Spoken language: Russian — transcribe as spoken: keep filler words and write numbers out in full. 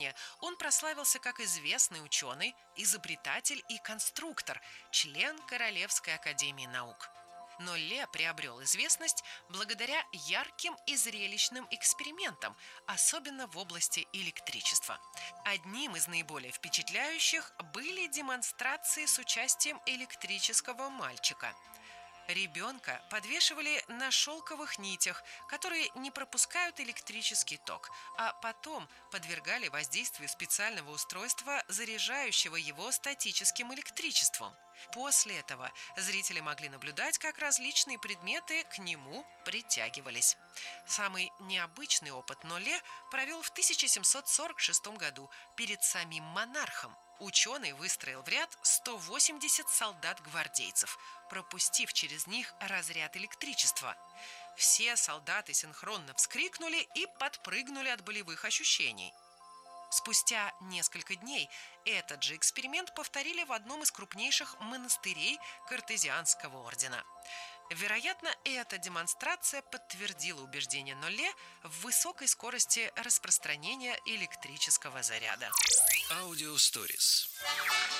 ранее он прославился как известный ученый, изобретатель и конструктор, член Королевской академии наук. Нолле приобрел известность благодаря ярким и зрелищным экспериментам, особенно в области электричества. Одним из наиболее впечатляющих были демонстрации с участием электрического мальчика. Ребенка подвешивали на шелковых нитях, которые не пропускают электрический ток, а потом подвергали воздействию специального устройства, заряжающего его статическим электричеством. После этого зрители могли наблюдать, как различные предметы к нему притягивались. Самый необычный опыт Нолле провел в тысяча семьсот сорок шестом году перед самим монархом. Ученый выстроил в ряд сто восемьдесят солдат-гвардейцев, пропустив через них разряд электричества. Все солдаты синхронно вскрикнули и подпрыгнули от болевых ощущений. Спустя несколько дней этот же эксперимент повторили в одном из крупнейших монастырей Картезианского ордена. Вероятно, эта демонстрация подтвердила убеждение Нолле в высокой скорости распространения электрического заряда. Аудио Stories.